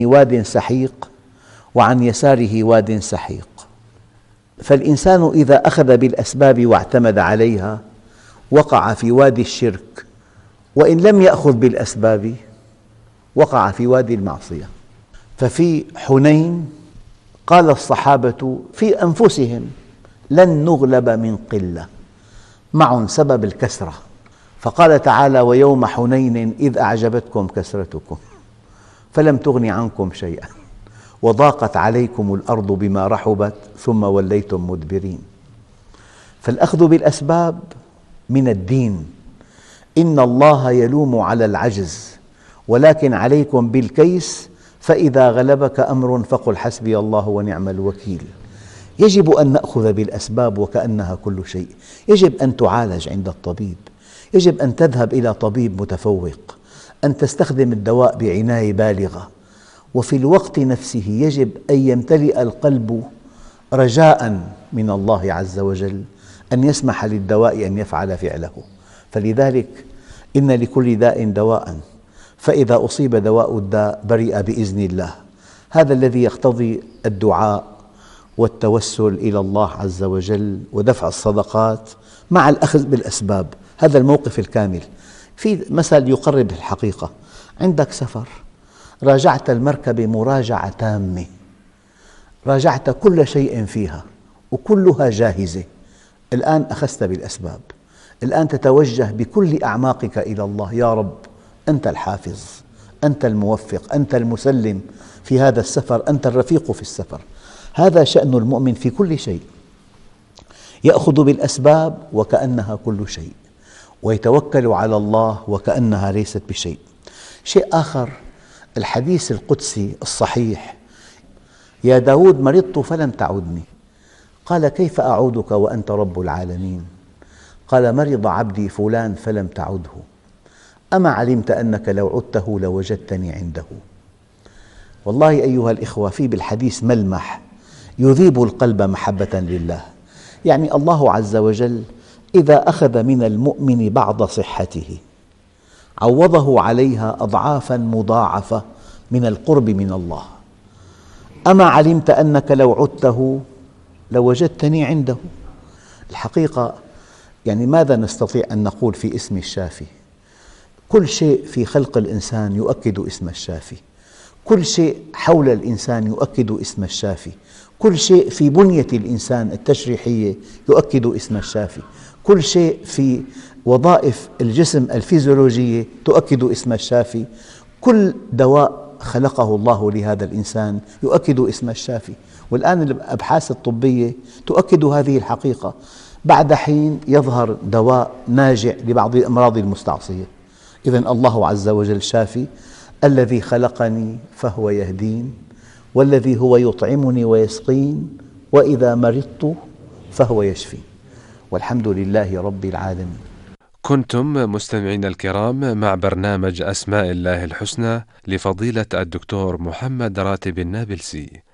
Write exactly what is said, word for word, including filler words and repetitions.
واد سحيق وعن يساره واد سحيق. فالإنسان إذا أخذ بالأسباب واعتمد عليها وقع في وادي الشرك، وإن لم يأخذ بالأسباب وقع في وادي المعصية. ففي حنين قال الصحابة في أنفسهم لن نغلب من قلة، معهم سبب الكسرة، فقال تعالى: ويوم حنين إذ أعجبتكم كثرتكم فلم تغن عنكم شيئا وضاقت عليكم الأرض بما رحبت ثم وليتم مدبرين. فالأخذ بالأسباب من الدين. إن الله يلوم على العجز ولكن عليكم بالكيس، فإذا غلبك أمر فقل حسبي الله ونعم الوكيل. يجب أن نأخذ بالأسباب وكأنها كل شيء. يجب أن تعالج عند الطبيب، يجب أن تذهب إلى طبيب متفوق، أن تستخدم الدواء بعناية بالغة، وفي الوقت نفسه يجب أن يمتلئ القلب رجاء من الله عز وجل أن يسمح للدواء أن يفعل فعله. فلذلك إن لكل داء دواء، فإذا أصيب دواء الداء برئ بإذن الله. هذا الذي يقتضي الدعاء والتوسل إلى الله عز وجل ودفع الصدقات مع الأخذ بالأسباب. هذا الموقف الكامل. في مثل يقرب الحقيقة: عندك سفر، راجعت المركبة مراجعة تامة، راجعت كل شيء فيها وكلها جاهزة. الآن أخذت بالأسباب، الآن تتوجه بكل أعماقك إلى الله: يا رب أنت الحافظ، أنت الموفق، أنت المسلم في هذا السفر، أنت الرفيق في السفر. هذا شأن المؤمن في كل شيء، يأخذ بالأسباب وكأنها كل شيء، ويتوكل على الله وكأنها ليست بشيء. شيء آخر، الحديث القدسي الصحيح: يا داود مرضت فلم تعدني. قال: كيف أعودك وأنت رب العالمين؟ قال: مرض عبدي فلان فلم تعده، أما علمت أنك لو عدته لوجدتني عنده. والله أيها الإخوة، في بالحديث ملمح يذيب القلب محبة لله. يعني الله عز وجل إذا أخذ من المؤمن بعض صحته عوضه عليها أضعافا مضاعفة من القرب من الله. أما علمت أنك لو عدته لوجدتني عنده. الحقيقة يعني ماذا نستطيع أن نقول في اسم الشافي؟ كل شيء في خلق الإنسان يؤكد اسم الشافي، كل شيء حول الإنسان يؤكد اسم الشافي، كل شيء في بنية الإنسان التشريحية يؤكد اسم الشافي، كل شيء في وظائف الجسم الفيزيولوجية تؤكد اسم الشافي، كل دواء خلقه الله لهذا الإنسان يؤكد اسم الشافي. والآن الأبحاث الطبية تؤكد هذه الحقيقة. بعد حين يظهر دواء ناجع لبعض الأمراض المستعصية. إذن الله عز وجل شافي، الذي خلقني فهو يهدين، والذي هو يطعمني ويسقين، وإذا مرضت فهو يشفين، والحمد لله رب العالمين. كنتم مستمعين الكرام مع برنامج أسماء الله الحسنى لفضيلة الدكتور محمد راتب النابلسي.